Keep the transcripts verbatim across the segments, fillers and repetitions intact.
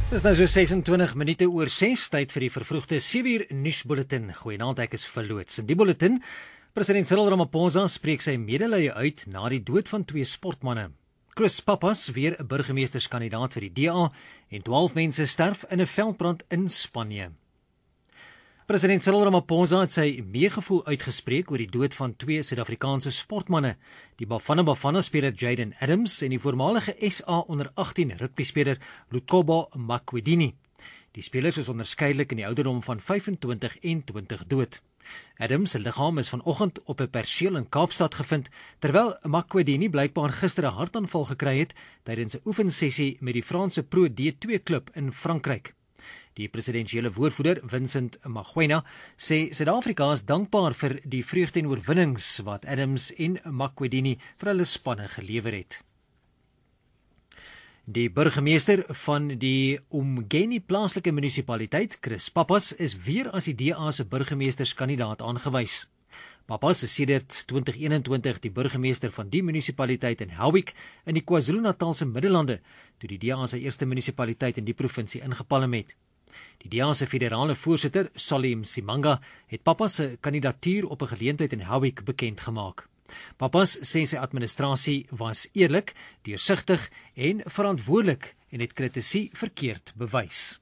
Dit is nou so ses en twintig minute oor ses, tyd vir die vervroegde sewe uur nuusbulletin. Goeienaand, ek is verloots. In die bulletin, president Cyril Ramaphosa spreek sy medelee uit na die dood van twee sportmanne. Chris Pappas, weer 'n burgemeesterskandidaat vir die D A, en twaalf mense sterf in 'n veldbrand in Spanje. President Cyril Ramaphosa het sy meegevoel uitgespreek oor die dood van twee Suid-Afrikaanse sportmanne, die Bafana Bafana-speler Jayden Adams en die voormalige S A onder agttien rugbyspeler Luthkobo Makwedini. Die spelers is onderskeidelik in die ouderdom van vyfentwintig en twintig dood. Adams se liggaam is vanoggend op 'n perseel in Kaapstad gevind, terwyl Makwedini blykbaar gister 'n hartaanval gekry het tydens 'n oefensessie met die Franse Pro D twee klub in Frankryk. Die presidensiële woordvoerder, Vincent Magwenya, sê Suid-Afrika is dankbaar vir die vreugde en oorwinnings wat Adams en Makwedini vir hulle spanne gelewer het. Die burgemeester van die Umgeni plaaslike munisipaliteit, Chris Pappas, is weer as die D A se burgemeesterskandidaat aangewys. Pappas is sedert twintig eenentwintig die burgemeester van die munisipaliteit in Howick in die KwaZulu-Natalse Middellande, toe die D A se eerste munisipaliteit in die provinsie ingepalem het. Die D A se federale voorsitter, Salim Simanga, het Pappas se kandidatuur op 'n geleentheid in Howick bekend gemaak. Pappas sê sy administrasie was eerlik, deursigtig en verantwoordelik en het kritisie verkeerd bewys.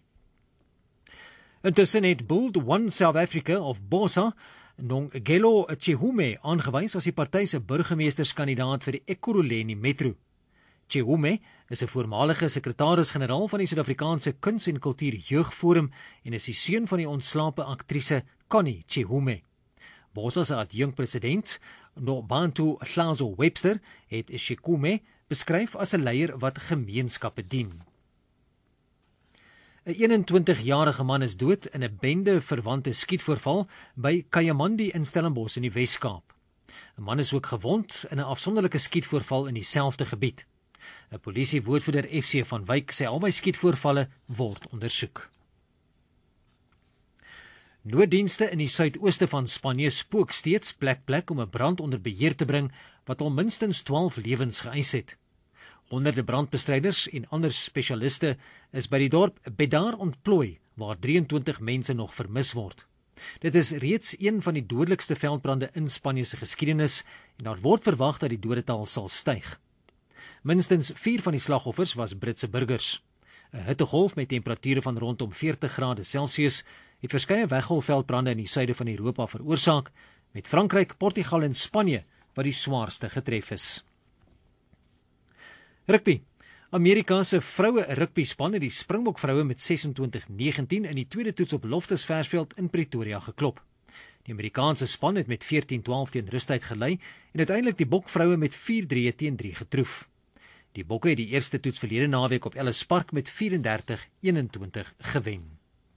Intussen het Build One South Africa of BOSA Nongelo Chihume aangewys as die party se burgemeesterskandidaat vir die Ekurhuleni Metro. Chihume is 'n voormalige sekretaris-generaal van die Suid-Afrikaanse Kuns- en Kultuur Jeugforum en is die seun van die ontslape aktrise Connie Chihume. BOSA se adjunkpresident, Nobantu Hlazo Webster, het Chihume beskryf as 'n leier wat gemeenskappe dien. 'n eenentwintigjarige man is dood in 'n bende-verwante skietvoorval by Kayamandi in Stellenbosch in die Wes-Kaap. 'n Man is ook gewond in 'n afsonderlike skietvoorval in dieselfde gebied. 'n Polisiewoordvoerder F C van Wyk sê albei skietvoorvalle word ondersoek. Nooddienste in die suidooste van Spanje spook steeds plek plek om 'n brand onder beheer te bring wat al minstens twaalf lewens geëis het. Honderde brandbestryders en ander spesialiste is by die dorp Bedar ontplooi, waar drieëntwintig mense nog vermis word. Dit is reeds een van die dodelikste veldbrande in Spanje se geskiedenis en daar word verwag dat die dodetal sal styg. Minstens vier van die slagoffers was Britse burgers. 'n Hittegolf met temperature van rondom veertig grade Celsius het verskeie weggolfveldbrande in die suide van Europa veroorsaak, met Frankryk, Portugal en Spanje wat die swaarste getref is. Rugby. Amerika se vroue rugbyspan het die Springbok vroue met sesentwintig negentien in die tweede toets op Loftus Versveld in Pretoria geklop. Die Amerikaanse span het met veertien twaalf teen rustyd gelei en uiteindelik die Bok-vroue met vier drie teen drie getroof. Die Bokke het die eerste toets verlede naweek op Ellis Park met vyf-en-dertig eenentwintig gewen.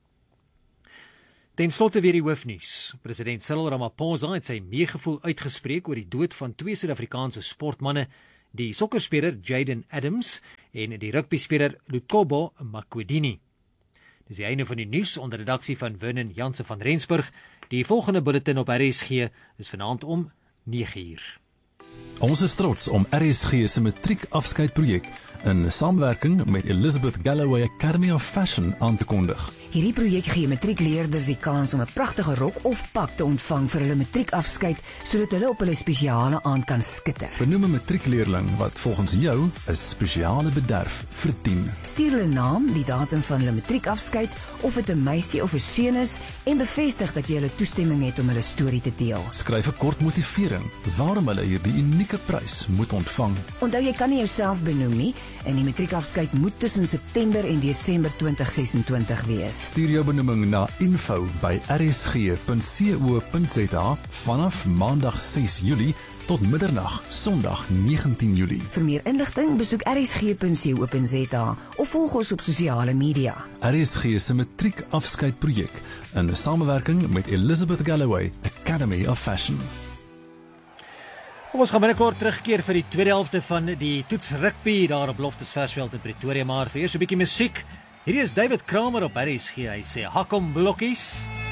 Ten slotte weer die hoofnuus. President Cyril Ramaphosa het sy meegevoel uitgespreek oor die dood van twee Suid-Afrikaanse sportmanne, die sokkerspeler Jayden Adams en die rugbyspeler Luthkobo Makwedini. Dis die einde van die nuus onder redaksie van Vernon Jansen van Rensburg. Die volgende bulletin op R S G is vanaand om nege uur. Ons is trots om R S G se matriekafskeidprojek in samewerking met Elizabeth Galloway Academy of Fashion aan te kondig. Hierdie projek gee matriekleerders die kans om 'n pragtige rok of pak te ontvang vir hulle matriekafskeid, sodat hulle op hulle spesiale aand kan skitter. Benoem 'n matriekleerling wat volgens jou 'n spesiale bederf verdien. Stuur hulle naam, die datum van hulle matriekafskeid, of dit 'n meisie of 'n seun is, en bevestig dat jy hulle toestemming het om hulle storie te deel. Skryf 'n kort motivering waarom hulle hierdie unieke prys moet ontvang. Onthou, jy kan nie jouself benoem nie, en die matriekafskeid moet tussen September en Desember twintig sesentwintig wees. Stuur jou benoeming na info by r s g punt co punt z a vanaf maandag ses Julie tot middernag Sondag negentien Julie. Vir meer inligting besoek r s g punt co punt z a of volg ons op sosiale media. R S G se matriekafskeidprojek in samewerking met Elizabeth Galloway Academy of Fashion. Ons gaan binnekort terugkeer vir die tweede helfte van die toets rugby daar op Loftus Versveld in Pretoria, maar vir eers 'n bietjie musiek. Hierdie is David Kramer op R S G. Hy sê, "Hakom blokkies."